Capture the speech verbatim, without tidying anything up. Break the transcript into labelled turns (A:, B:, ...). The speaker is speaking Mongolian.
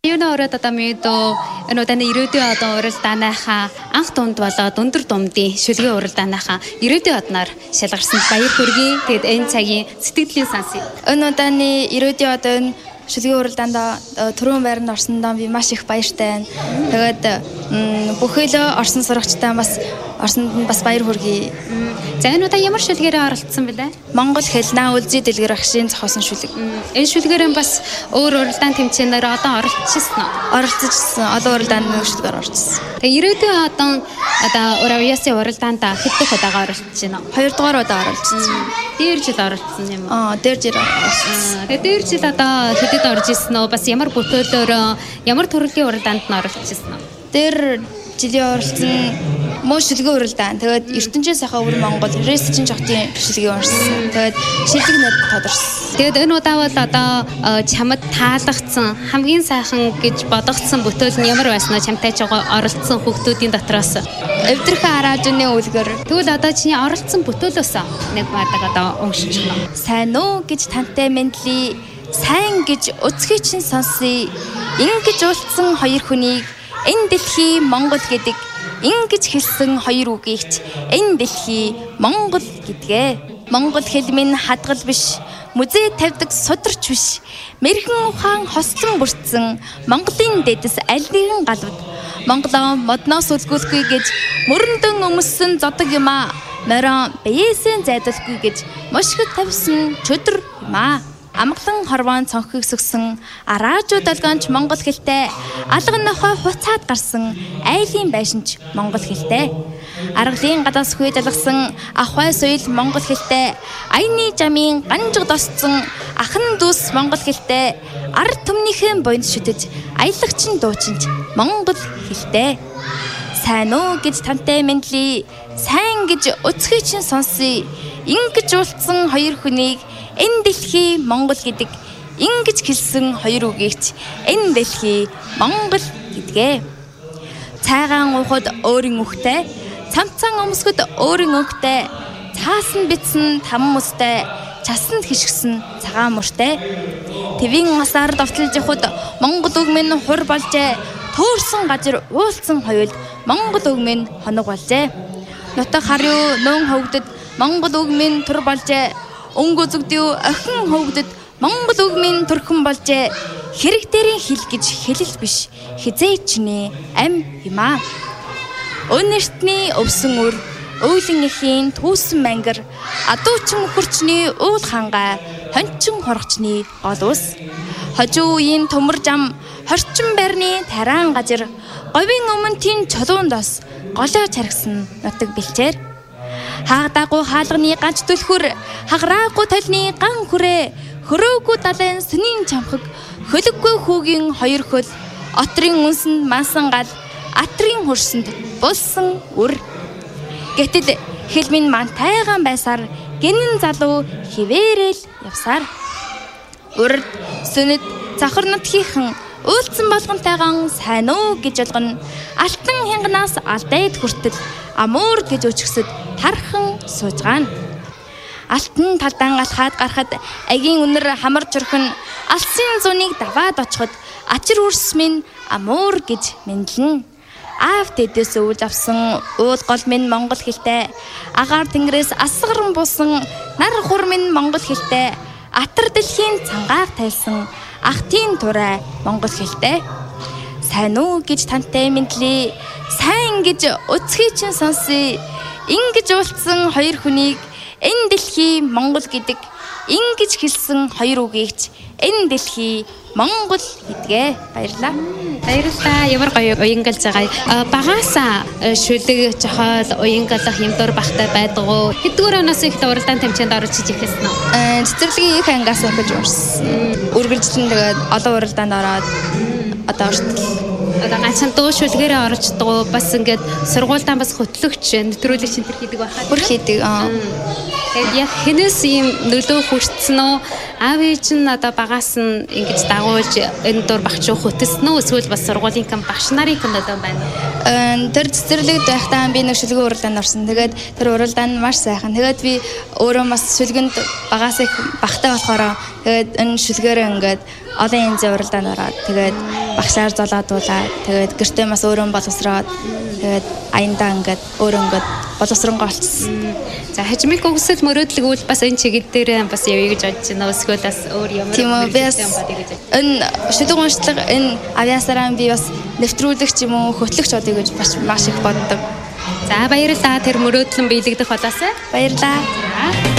A: юу нөрөд одоо мэдөө энэ удаа ирээдүйн одоо уралдааныхаа анх дунд болоод өндөр думдын шүлгийн уралдааныхаа ирээдүйн одноор шалгарсан баяр хүргэе. Тэгэд энэ цагийн сэтгэлийн сансыг.
B: Энэ удааны ирээдүйн одоо энэ шүлгийн уралдаанд түрүүн байранд орсондоо би маш их баяртай байна. Тэгээд бүхэл орсон сурагчтай бас орсонд нь бас баяр хүргэе.
A: За энэ удаа ямар шүлгээрээ оролцсон бэлээ?
B: Монгол хэл наа үлзий дэлгэр агшийн зохиосон шүлэг.
A: Энэ шүлгээрээ бас өөр уралдаан тэмцээнээр одоо оролцчихсон уу?
B: Оролцсон. Одоо уралдаанд нэг шүлгээр оролцсон.
A: Тэгээ ирээдүйн одоо одоо Уравьясын уралдаанд хэд дэх удаага оролцож байна вэ?
B: Хоёрдугаар удаа оролцсон.
A: Дээр жил оролцсон юм уу?
B: Аа, дээр жил оролцсон.
A: Тэгээ дээр жил одоо хэдэд орж ирсэн үү? Бас ямар бүтээлөөр ямар төрлийн уралдаанд нь оролцож ирсэн үү?
B: Дээр жилийн оролцсон мөн шүлгийн уралдаан. Тэгээд ертөнцийн сайхан өвөр Монгол ресчин жогтын шүлгийн орсон. Тэгээд шилдэг нэр тодорсон.
A: Тэгээд энэ удаа бол одоо чамд таалагдсан хамгийн сайхан гэж бодогдсон бүтээл нь ямар байсан нь чамтай ч оролцсон хүүхдүүдийн дотроос
B: Эвдэрхэн араажны үлгэр.
A: Тэгвэл одоо чиний оролцсон бүтээлөөс нэг бадаг одоо уншиж байна.
B: Сайн уу гэж тантай мэдлий. Сайн гэж өцгий чин сонсъё. Ингэж уулцсан хоёр хүнийг энэ дэлхий Монгол гэдэг ингэж хэлсэн хоёр үгийгч энэ дэлхий Монгол гэдгээ. Монгол хэл минь хадгал биш. Музей тавьдаг сударч биш. Мэрхэн ухаан хосцон бүрдсэн Монголын дэдэс аль нэгэн галууд. Монголоо модноос үлгүүлэхгүй гэж мөрөндөн өмссөн зодог юм аа. Морон биесийн зайдалгүй гэж мошгод тавьсан чөдөр юм аа. Амглан хорвоон цонхыг сөксөн араажуу долгоонч монгол хэлтэй, алга нохой хуцаад гарсан айлын байшинч монгол хэлтэй, аргалын гадаас хүй залгсан ахвай соёл монгол хэлтэй, аяны жамын ганжиг досцсон ахан дүүс монгол хэлтэй, ард түмнийхэн боёнд шүтэж аялагчин дуучинч монгол хэлтэй. Сайн уу гэж тантай мэдлий, сайн гэж өцгий чин сонсъё. Ингэж уулцсан хоёр хүнийг энэ дэлхий Монгол гэдэг ингэж хэлсэн хоёр үгийгч энэ дэлхий Монгол гэдгээ. Цайгаан уухад өөрийн үхтэй, цамцан өмсгөд өөрийн өгтэй, цаасан битсэн там мөстэй, часанд хишгсэн цагаан мөртэй. Твийн асаар довтлж явхад Монгол үг минь хур болжээ. Төөрсөн газар уулцсан хоёул Монгол үг минь хоног болжээ. Нутаг харюу нүүн хөвгдөд Монгол үг минь тур болжээ. Өнгө зүгдүү охин хөвгдөд Монгол үг минь төрхөн болжээ. Хэрэг дээрийн хэл гэж хэлэл биш. Хизээ чиний ам юм аа. Өнөртний өвсөн үр, өөлөн эхийн түүсэн мангар, адуучин хурчны уул хангай, хончин хоргочны гол ус. Хожуу үеийн төмөр зам, хорчин байрны тараан газар, говийн өмнтийн чулуундос голоо чаргсан нутаг бэлчээр. Хаагдаагүй хаалганы ганч түлхүр, хаграагүй толны ган хүрээ, хөрөөгүй далайн сүнийн чамхаг, хөлөггүй хүүгийн хоёр хөл, отрын үнсэнд мансан гал, атрын хурсанд булсан үр. Гэтэл хэл минь ман тайгаан байсаар гинэн залуу хിവэрэл явсаар. Урд сүнэд цахар нутгийнхан үйлцэн болгонтойгон сайн уу гэж олгоно. Алтан хянганаас алдайд хүртэл амуур гэж өчгсөд тархан суужгаана. Алтан талдаан алхаад гарахад агийн үнэр хамар журхан алсын зуныг даваад очиход ачир үрс минь амуур гэж мэдлэн. Аав дэдэс өвж авсан уул гол минь монгол хэлтэй, агаар тэнгэрээс асгаран бусан нар хур минь монгол хэлтэй, атар дэлхийн цангааг тайлсан ах тийм турай монгол хэлтэй. Сайн уу гэж тантай мэдлий, сайн гэж өцгий чин сонсъё. Ингэж уулцсан хоёр хүнийг энэ дэлхий Монгол гэдэг ингэж хэлсэн хоёр үгийгч энэ дэлхий Монгол гэдгээ. Баярлалаа.
A: Баярлалаа. Ямар гоё уянгалж байгаа. Багаасаа шүлэг жохол уянгалах юмдуур багтай байдаг уу? Хэдгээр оноос их уралдаан тэмцээнд орж ирсэн үү?
B: Аа, цэцэрлэгийн их ангаас орж ирсэн. Үргэлжлэн тэгээд олон уралдаанд ороод одоо орчихлоо.
A: Одоо ганцхан дуу шүлгээрээ оролцдог уу? Бас ингээд сургуультай бас хөтлөгч нэвтрүүлэгч энэ төр хийдэг байхад.
B: Бүр хийдэг. Аа.
A: Тэгээд яг хинээс ийм нөлөө хүртсэн үү? Аав ээж нь одоо багаас нь ингэж дагуулж энэ дур багч хөтөлсөн үү? Эсвэл бас сургуулийн кам багш нарын кам одоо байна.
B: Аа, тэр цэцэрлэгт байхдаа би нэг шүлгийн уралдаанд орсон. Тэгээд тэр уралдаанд маш сайхан. Тэгээд би өөрөө бас шүлгэнд багаас их багтай болохоор тэгээд энэ шүлгээрээ ингээд олон янзын уралдаанд ороод тэгээд багшаар золоодуулаад тэгээд гэртээ бас өөрөө боловсроод тэгээд аяндаа ингээд өөрөө ингээд боловсронгоо олцсон.
A: За хажмыг өгсөл мөрөөдлөг үл бас энэ чиглэл дээр бас явъя гэж бодож байна. Эсвэл бас өөр ямар
B: тийм үү би бас энэ шүлэг уншлага энэ авиасараа би бас нэвтрүүлэгч юм уу хөтлөгч бодъё гэж бас маш их боддог.
A: За баярлалаа тэр мөрөөдлөн биелэгдэх болоосай.
B: Баярлалаа.